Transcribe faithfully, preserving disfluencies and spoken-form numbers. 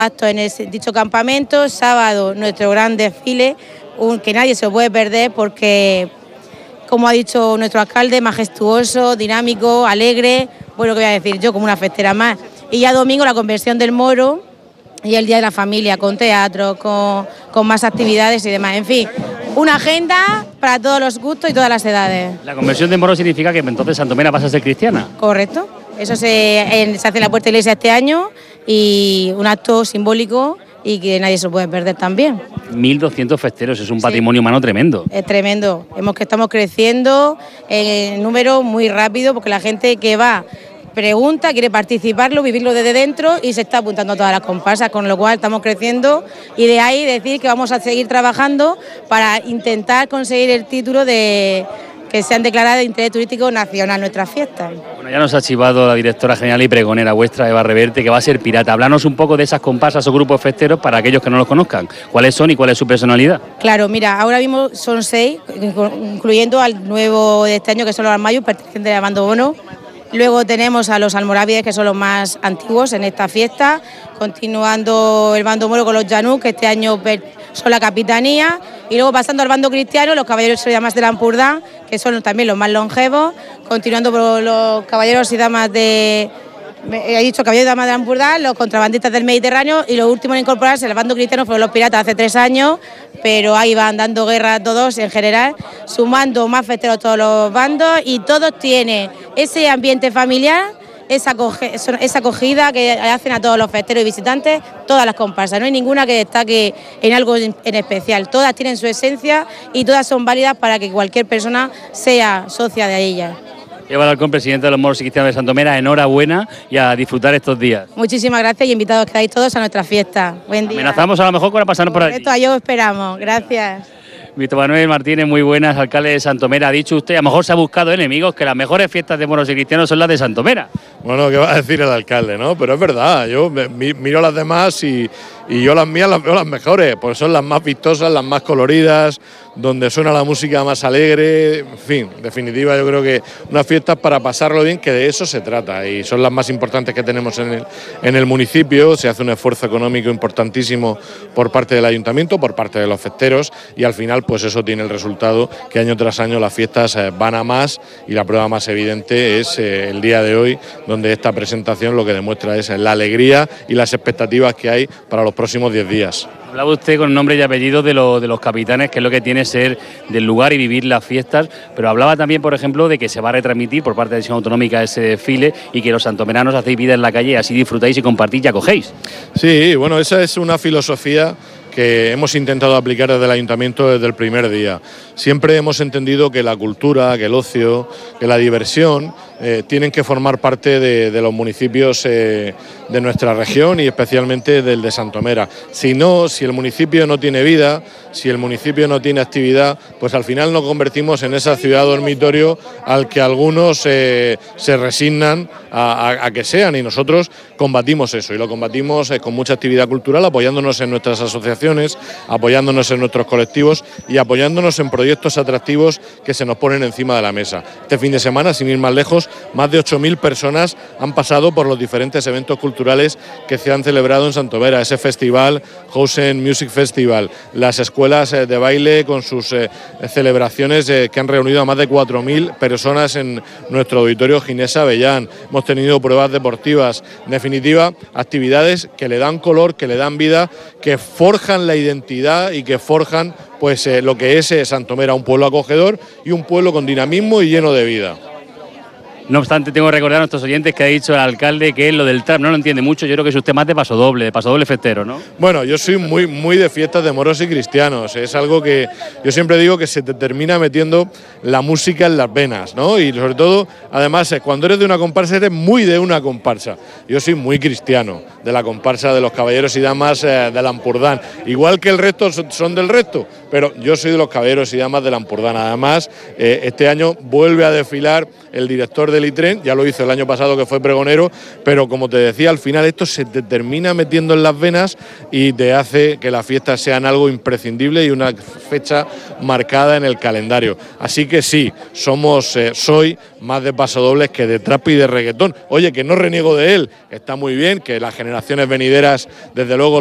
Acto en ese, dicho campamento, sábado nuestro gran desfile, un, que nadie se lo puede perder porque, como ha dicho nuestro alcalde, majestuoso, dinámico, alegre, bueno, ¿qué voy a decir yo? Como una festera más. Y ya domingo la conversión del Moro y el Día de la Familia, con teatro, con, con más actividades y demás. En fin, una agenda para todos los gustos y todas las edades. La conversión del Moro significa que entonces Santomera pasa a ser cristiana. Correcto. Eso se, en, se hace en la Puerta de la Iglesia este año y un acto simbólico y que nadie se lo puede perder también. mil doscientos festeros, es un Sí. patrimonio humano tremendo. Es tremendo. Hemos que estamos creciendo en número muy rápido porque la gente que va pregunta, quiere participarlo, vivirlo desde dentro y se está apuntando a todas las comparsas, con lo cual estamos creciendo y de ahí decir que vamos a seguir trabajando para intentar conseguir el título de que sean declaradas de interés turístico nacional nuestras fiestas. Bueno, ya nos ha chivado la directora general y pregonera vuestra, Eva Reverte, que va a ser pirata. Háblanos un poco de esas comparsas o grupos festeros para aquellos que no los conozcan. ¿Cuáles son y cuál es su personalidad? Claro, mira, ahora mismo son seis, incluyendo al nuevo de este año, que son los Armayos, pertenecientes al bando Bono. Luego tenemos a los almorávides, que son los más antiguos en esta fiesta, continuando el bando moro con los Janús, que este año son la capitanía, y luego pasando al bando cristiano, los caballeros y damas de Lampurdán, que son también los más longevos, continuando por los caballeros y damas de... He dicho caballeros y damas de Lampurdán, los contrabandistas del Mediterráneo, y los últimos en incorporarse al bando cristiano fueron los piratas hace tres años, pero ahí van dando guerra a todos en general, sumando más festeros todos los bandos, y todos tienen ese ambiente familiar, esa, acoge, esa acogida que hacen a todos los festeros y visitantes, todas las comparsas. No hay ninguna que destaque en algo en especial, todas tienen su esencia y todas son válidas para que cualquier persona sea socia de ellas. Eva Alarcón, presidente de los Moros y Cristianos de Santomera, enhorabuena y a disfrutar estos días. Muchísimas gracias y invitados quedáis todos a nuestra fiesta. Buen día. Amenazamos a lo mejor con pasarnos por allí. Esto yo esperamos. Gracias. Víctor Manuel Martínez, muy buenas, alcalde de Santomera. Ha dicho usted, a lo mejor se ha buscado enemigos, que las mejores fiestas de moros y cristianos son las de Santomera. Bueno, ¿qué va a decir el alcalde, no? Pero es verdad, yo miro las demás y, y yo las mías las veo las mejores, pues son las más vistosas, las más coloridas, donde suena la música más alegre, en fin, en definitiva yo creo que unas fiestas para pasarlo bien, que de eso se trata, y son las más importantes que tenemos en el, en el municipio. Se hace un esfuerzo económico importantísimo por parte del ayuntamiento, por parte de los festeros, y al final pues eso tiene el resultado que año tras año las fiestas van a más, y la prueba más evidente es eh, el día de hoy, donde esta presentación lo que demuestra es la alegría y las expectativas que hay para los próximos diez días. Hablaba usted con nombre y apellido de, lo, de los capitanes, que es lo que tiene ser del lugar y vivir las fiestas, pero hablaba también, por ejemplo, de que se va a retransmitir por parte de la Dirección Autonómica ese desfile y que los santomeranos hacéis vida en la calle, así disfrutáis y compartís y acogéis. Sí, bueno, esa es una filosofía que hemos intentado aplicar desde el Ayuntamiento desde el primer día. Siempre hemos entendido que la cultura, que el ocio, que la diversión eh, tienen que formar parte de, de los municipios eh, de nuestra región y especialmente del de Santomera. Si no, si el municipio no tiene vida, si el municipio no tiene actividad, pues al final nos convertimos en esa ciudad dormitorio al que algunos eh, se resignan a, a, a que sean, y nosotros combatimos eso, y lo combatimos eh, con mucha actividad cultural, apoyándonos en nuestras asociaciones, apoyándonos en nuestros colectivos y apoyándonos en proyectos atractivos que se nos ponen encima de la mesa. Este fin de semana, sin ir más lejos, más de ocho mil personas han pasado por los diferentes eventos culturales que se han celebrado en Santomera, ese festival, Hausen Music Festival, las escuelas de baile con sus eh, celebraciones eh, que han reunido a más de cuatro mil personas en nuestro auditorio Ginés Avellán. Hemos tenido pruebas deportivas, en definitiva, actividades que le dan color, que le dan vida, que forjan la identidad y que forjan pues eh, lo que es eh, Santomera, un pueblo acogedor y un pueblo con dinamismo y lleno de vida. No obstante, tengo que recordar a nuestros oyentes que ha dicho el alcalde que lo del trap no lo entiende mucho. Yo creo que es usted más de paso doble, de paso doble festero, ¿no? Bueno, yo soy muy, muy de fiestas de moros y cristianos. Es algo que yo siempre digo que se te termina metiendo la música en las venas, ¿no? Y sobre todo, además, cuando eres de una comparsa, eres muy de una comparsa. Yo soy muy cristiano, de la comparsa de los caballeros y damas eh, de Lampurdán. Igual que el resto son del resto, pero yo soy de los caballeros y damas de Lampurdán. Además, eh, este año vuelve a desfilar el director del del ITREN, ya lo hizo el año pasado que fue pregonero, pero como te decía, al final esto se te termina metiendo en las venas y te hace que las fiestas sean algo imprescindible y una fecha marcada en el calendario. Así que sí, somos, eh, soy más de pasodobles que de trap y de reggaetón. Oye, que no reniego de él, está muy bien, que las generaciones venideras desde luego